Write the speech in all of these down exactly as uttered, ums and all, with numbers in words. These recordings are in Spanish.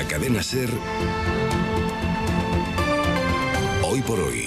la cadena SER, Hoy por Hoy,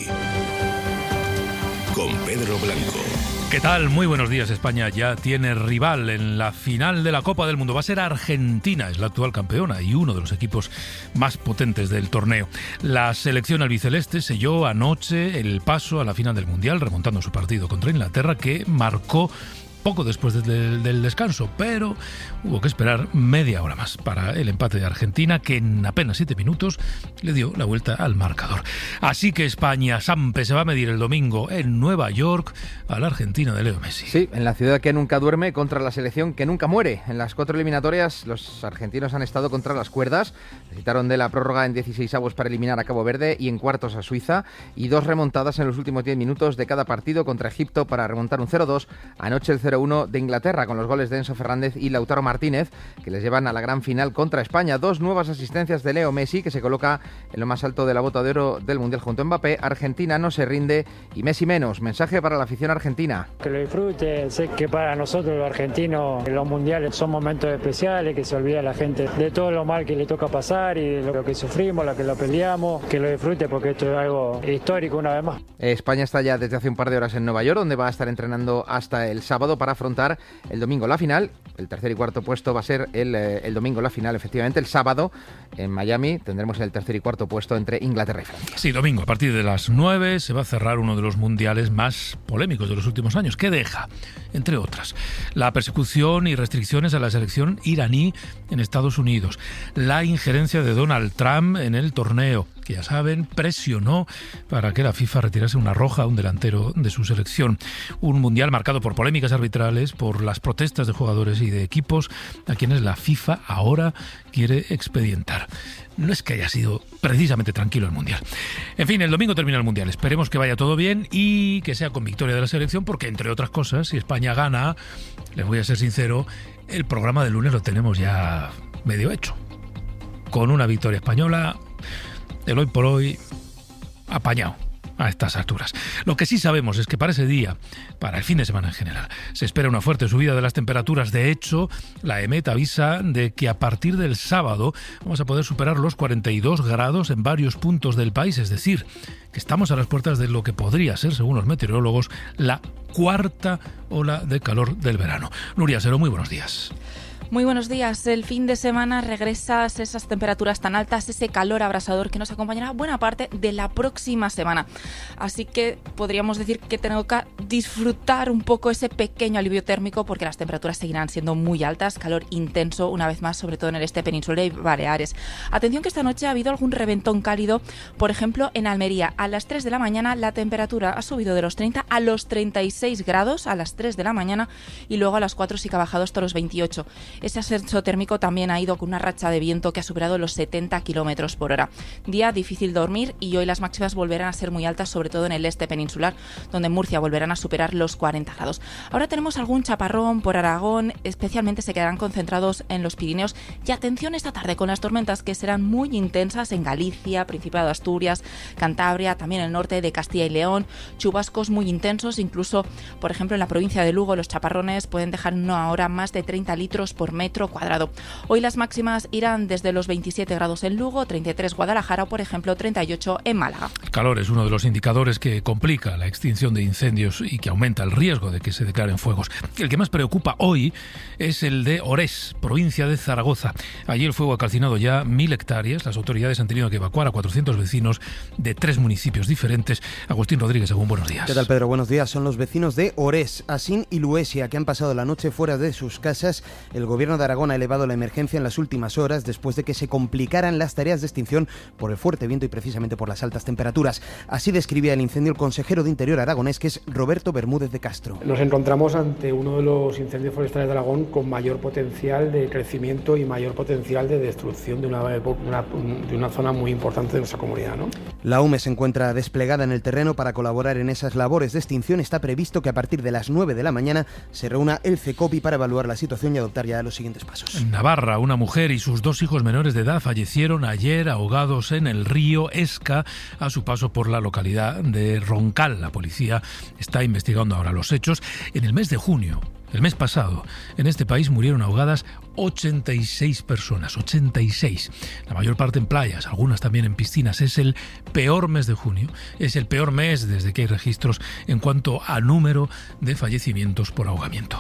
con Pedro Blanco. ¿Qué tal? Muy buenos días. España ya tiene rival en la final de la Copa del Mundo. Va a ser Argentina, es la actual campeona y uno de los equipos más potentes del torneo. La selección albiceleste selló anoche el paso a la final del Mundial, remontando su partido contra Inglaterra, que marcó poco después del, del descanso, pero hubo que esperar media hora más para el empate de Argentina, que en apenas siete minutos le dio la vuelta al marcador. Así que España, Sampe, se va a medir el domingo en Nueva York a la Argentina de Leo Messi. Sí, en la ciudad que nunca duerme, contra la selección que nunca muere. En las cuatro eliminatorias, los argentinos han estado contra las cuerdas. Necesitaron de la prórroga en dieciseisavos para eliminar a Cabo Verde y en cuartos a Suiza, y dos remontadas en los últimos diez minutos de cada partido contra Egipto para remontar un cero dos. Anoche el cero uno de Inglaterra, con los goles de Enzo Fernández y Lautaro Martínez, que les llevan a la gran final contra España. Dos nuevas asistencias de Leo Messi, que se coloca en lo más alto de la bota de oro del Mundial junto a Mbappé. Argentina no se rinde y Messi menos. Mensaje para la afición argentina. Que lo disfruten. Sé que para nosotros los argentinos los mundiales son momentos especiales, que se olvida la gente de todo lo mal que le toca pasar y de lo que sufrimos, lo que lo peleamos. Que lo disfrute, porque esto es algo histórico una vez más. España está ya desde hace un par de horas en Nueva York, donde va a estar entrenando hasta el sábado para afrontar el domingo la final. El tercer y cuarto puesto va a ser el, el domingo la final, efectivamente. El sábado en Miami tendremos el tercer y cuarto puesto entre Inglaterra y Francia. Sí, domingo a partir de las nueve se va a cerrar uno de los mundiales más polémicos de los últimos años, que deja, entre otras, la persecución y restricciones a la selección iraní en Estados Unidos, la injerencia de Donald Trump en el torneo, que ya saben, presionó para que la FIFA retirase una roja a un delantero de su selección. Un mundial marcado por polémicas arbitrales, por las protestas de jugadores y de equipos a quienes la FIFA ahora quiere expedientar. No es que haya sido precisamente tranquilo el Mundial. En fin, el domingo termina el Mundial. Esperemos que vaya todo bien y que sea con victoria de la selección, porque, entre otras cosas, si España gana, les voy a ser sincero, el programa del lunes lo tenemos ya medio hecho. Con una victoria española, el Hoy por Hoy apañado a estas alturas. Lo que sí sabemos es que para ese día, para el fin de semana en general, se espera una fuerte subida de las temperaturas. De hecho, la EMET avisa de que a partir del sábado vamos a poder superar los cuarenta y dos grados en varios puntos del país, es decir, que estamos a las puertas de lo que podría ser, según los meteorólogos, la cuarta ola de calor del verano. Nuria Sero, muy buenos días. Muy buenos días. El fin de semana regresa esas temperaturas tan altas, ese calor abrasador que nos acompañará buena parte de la próxima semana. Así que podríamos decir que tenemos que disfrutar un poco ese pequeño alivio térmico, porque las temperaturas seguirán siendo muy altas, calor intenso una vez más, sobre todo en el este peninsular y Baleares. Atención, que esta noche ha habido algún reventón cálido, por ejemplo en Almería. A las tres de la mañana la temperatura ha subido de los treinta a los treinta y seis grados a las tres de la mañana, y luego a las cuatro sí que ha bajado hasta los veintiocho. Ese ascenso térmico también ha ido con una racha de viento que ha superado los setenta kilómetros por hora. Día difícil dormir, y hoy las máximas volverán a ser muy altas, sobre todo en el este peninsular, donde en Murcia volverán a superar los cuarenta grados. Ahora tenemos algún chaparrón por Aragón, especialmente se quedarán concentrados en los Pirineos. Y atención esta tarde con las tormentas, que serán muy intensas en Galicia, Principado de Asturias, Cantabria, también el norte de Castilla y León. Chubascos muy intensos, incluso, por ejemplo, en la provincia de Lugo, los chaparrones pueden dejar en una hora más de treinta litros por metro cuadrado. Hoy las máximas irán desde los veintisiete grados en Lugo, treinta y tres Guadalajara o, por ejemplo, treinta y ocho en Málaga. El calor es uno de los indicadores que complica la extinción de incendios y que aumenta el riesgo de que se declaren fuegos. El que más preocupa hoy es el de Orés, provincia de Zaragoza. Allí el fuego ha calcinado ya mil hectáreas. Las autoridades han tenido que evacuar a cuatrocientos vecinos de tres municipios diferentes. Agustín Rodríguez, según buenos días. ¿Qué tal, Pedro? Buenos días. Son los vecinos de Orés, Asín y Luesia, que han pasado la noche fuera de sus casas. El gobierno de Aragón ha elevado la emergencia en las últimas horas después de que se complicaran las tareas de extinción por el fuerte viento y precisamente por las altas temperaturas. Así describía el incendio el consejero de Interior aragonés, que es Roberto Bermúdez de Castro. Nos encontramos ante uno de los incendios forestales de Aragón con mayor potencial de crecimiento y mayor potencial de destrucción de una, una, de una zona muy importante de nuestra comunidad, ¿no? La U M E se encuentra desplegada en el terreno para colaborar en esas labores de extinción. Está previsto que a partir de las nueve de la mañana se reúna el CECOPI para evaluar la situación y adoptar ya los siguientes pasos. En Navarra, una mujer y sus dos hijos menores de edad fallecieron ayer ahogados en el río Esca a su paso por la localidad de Roncal. La policía está investigando ahora los hechos. En el mes de junio, el mes pasado, en este país murieron ahogadas ochenta y seis personas, ochenta y seis. La mayor parte en playas, algunas también en piscinas. Es el peor mes de junio, es el peor mes desde que hay registros en cuanto a número de fallecimientos por ahogamiento.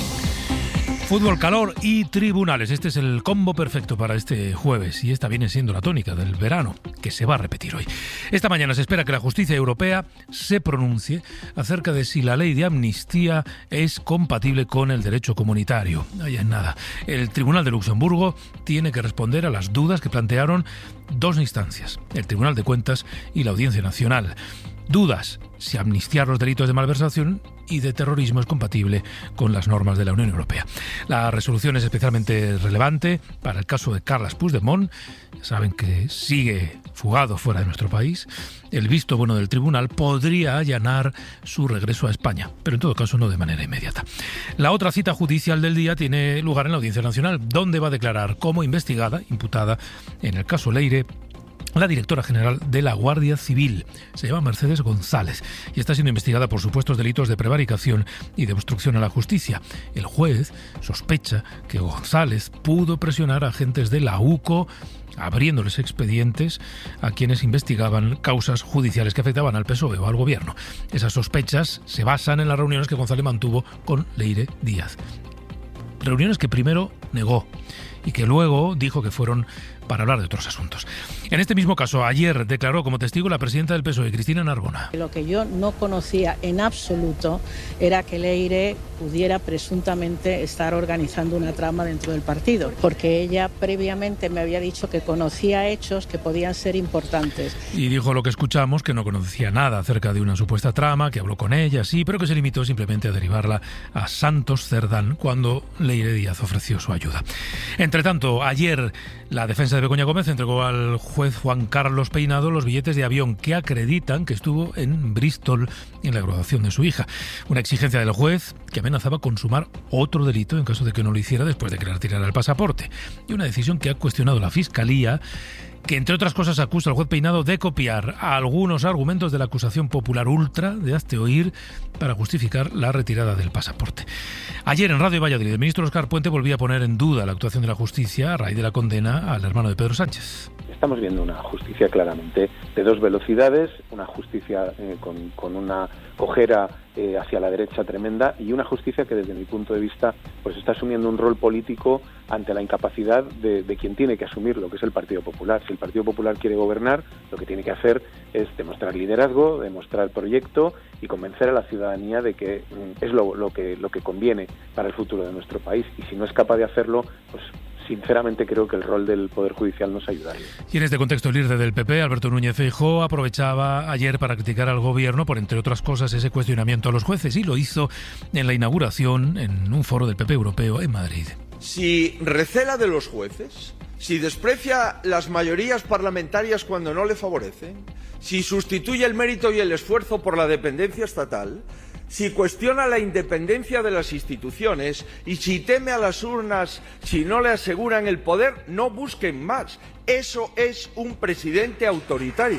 Fútbol, calor y tribunales. Este es el combo perfecto para este jueves y esta viene siendo la tónica del verano, que se va a repetir hoy. Esta mañana se espera que la justicia europea se pronuncie acerca de si la ley de amnistía es compatible con el derecho comunitario. Allá en nada. El Tribunal de Luxemburgo tiene que responder a las dudas que plantearon dos instancias, el Tribunal de Cuentas y la Audiencia Nacional. Dudas si amnistiar los delitos de malversación y de terrorismo es compatible con las normas de la Unión Europea. La resolución es especialmente relevante para el caso de Carles Puigdemont. Saben que sigue fugado fuera de nuestro país. El visto bueno del tribunal podría allanar su regreso a España, pero en todo caso no de manera inmediata. La otra cita judicial del día tiene lugar en la Audiencia Nacional, donde va a declarar como investigada, imputada en el caso Leire, la directora general de la Guardia Civil. Se llama Mercedes González y está siendo investigada por supuestos delitos de prevaricación y de obstrucción a la justicia. El juez sospecha que González pudo presionar a agentes de la U C O abriéndoles expedientes a quienes investigaban causas judiciales que afectaban al P S O E o al gobierno. Esas sospechas se basan en las reuniones que González mantuvo con Leire Díaz. Reuniones que primero negó y que luego dijo que fueron para hablar de otros asuntos. En este mismo caso, ayer declaró como testigo la presidenta del P S O E, Cristina Narbona. Lo que yo no conocía en absoluto era que Leire pudiera presuntamente estar organizando una trama dentro del partido, porque ella previamente me había dicho que conocía hechos que podían ser importantes. Y dijo lo que escuchamos, que no conocía nada acerca de una supuesta trama, que habló con ella, sí, pero que se limitó simplemente a derivarla a Santos Cerdán cuando Leire Díaz ofreció su ayuda. Entre tanto, ayer la defensa de Begoña Gómez entregó al juez Juan Carlos Peinado los billetes de avión que acreditan que estuvo en Bristol en la graduación de su hija. Una exigencia del juez que amenazaba con sumar otro delito en caso de que no lo hiciera después de que le retirara el pasaporte. Y una decisión que ha cuestionado la Fiscalía, que entre otras cosas acusa al juez Peinado de copiar algunos argumentos de la acusación popular ultra de Hazte Oír para justificar la retirada del pasaporte. Ayer en Radio Valladolid el ministro Óscar Puente volvía a poner en duda la actuación de la justicia a raíz de la condena al hermano de Pedro Sánchez. Estamos viendo una justicia claramente de dos velocidades, una justicia eh, con, con una cojera eh, hacia la derecha tremenda y una justicia que desde mi punto de vista pues está asumiendo un rol político ante la incapacidad de, de quien tiene que asumirlo, que es el Partido Popular. Si el Partido Popular quiere gobernar, lo que tiene que hacer es demostrar liderazgo, demostrar proyecto y convencer a la ciudadanía de que mm, es lo, lo que lo que conviene para el futuro de nuestro país. Y si no es capaz de hacerlo, pues sinceramente creo que el rol del Poder Judicial nos ayudaría. Y en este contexto el líder del P P, Alberto Núñez Feijóo, aprovechaba ayer para criticar al gobierno por, entre otras cosas, ese cuestionamiento a los jueces, y lo hizo en la inauguración en un foro del P P europeo en Madrid. Si recela de los jueces, si desprecia las mayorías parlamentarias cuando no le favorecen, si sustituye el mérito y el esfuerzo por la dependencia estatal, si cuestiona la independencia de las instituciones y si teme a las urnas si no le aseguran el poder, no busquen más. Eso es un presidente autoritario.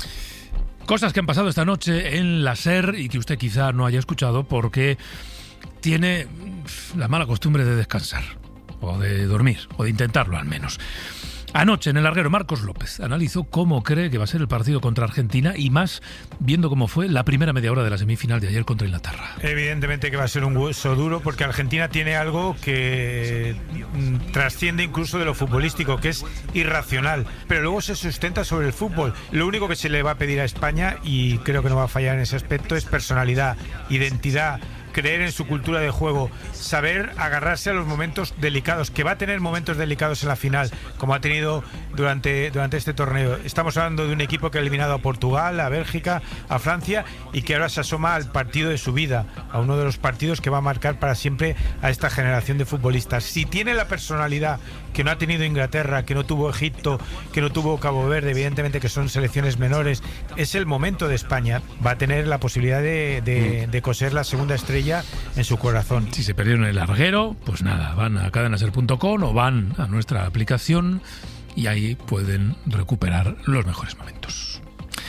Cosas que han pasado esta noche en la SER y que usted quizá no haya escuchado porque tiene la mala costumbre de descansar o de dormir o de intentarlo al menos. Anoche en el larguero Marcos López analizó cómo cree que va a ser el partido contra Argentina y más viendo cómo fue la primera media hora de la semifinal de ayer contra Inglaterra. Evidentemente que va a ser un hueso duro porque Argentina tiene algo que trasciende incluso de lo futbolístico, que es irracional, pero luego se sustenta sobre el fútbol. Lo único que se le va a pedir a España, y creo que no va a fallar en ese aspecto, es personalidad, identidad, creer en su cultura de juego, saber agarrarse a los momentos delicados, que va a tener momentos delicados en la final, como ha tenido durante, durante este torneo. Estamos hablando de un equipo que ha eliminado a Portugal, a Bélgica, a Francia, y que ahora se asoma al partido de su vida, a uno de los partidos que va a marcar para siempre a esta generación de futbolistas. Si tiene la personalidad que no ha tenido Inglaterra, que no tuvo Egipto, que no tuvo Cabo Verde, evidentemente que son selecciones menores, es el momento de España. Va a tener la posibilidad de, de, de coser la segunda estrella en su corazón. Si se perdieron el larguero, pues nada, van a cadenaser punto com o van a nuestra aplicación y ahí pueden recuperar los mejores momentos.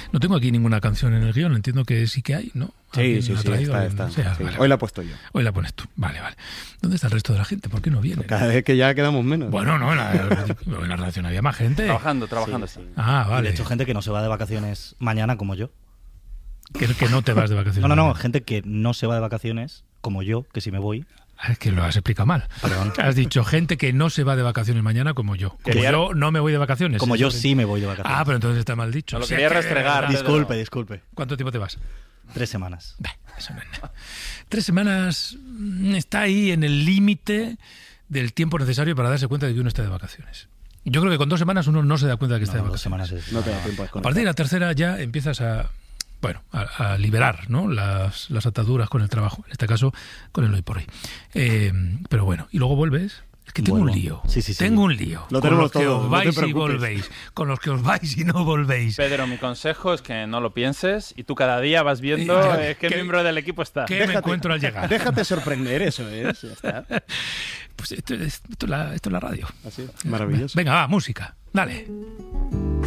No tengo aquí ninguna canción en el guión, entiendo que sí que hay, ¿no? Sí, sí, sí, está, está. Sí, sí. Vale, Hoy la he puesto yo. Hoy la pones tú, vale, vale. ¿Dónde está el resto de la gente? ¿Por qué no viene? Cada vez que ya quedamos menos. Bueno, no, en la, en la redacción había más gente. Trabajando, trabajando. Sí, sí. Ah, vale. Y de hecho, gente que no se va de vacaciones mañana como yo. Que, que no te vas de vacaciones. No, no, no, mañana. gente que no se va de vacaciones como yo, que si me voy... Es que lo has explicado mal. Perdón. Has dicho gente que no se va de vacaciones mañana como yo. Que Quería- yo no me voy de vacaciones. Como Eso yo que- sí me voy de vacaciones. Ah, pero entonces está mal dicho. No lo O sea quería que- restregar. Disculpe, disculpe. ¿Cuánto tiempo te vas? Tres semanas. Bah, eso no es nada. Tres semanas mm, está ahí en el límite del tiempo necesario para darse cuenta de que uno está de vacaciones. Yo creo que con dos semanas uno no se da cuenta de que está No, de dos vacaciones. semanas es... No te da tiempo a A desconectar. partir de la tercera ya empiezas a, bueno, a, a liberar, ¿no? las, las ataduras con el trabajo, en este caso con el hoy por hoy. Eh, pero bueno, y luego vuelves. Es que tengo Vuelvo. un lío. Sí, sí, sí. Tengo un lío. Lo con tenemos los que todo, os no te vais y preocupes. volvéis. Con los que os vais y no volvéis. Pedro, mi consejo es que no lo pienses y tú cada día vas viendo Ya, eh, qué que- miembro del equipo está. ¿Qué me encuentro al llegar? Déjate sorprender, eso es. Ya está. Pues esto, es- esto es la, esto es la radio. Así, maravilloso. Venga, va, música. Dale.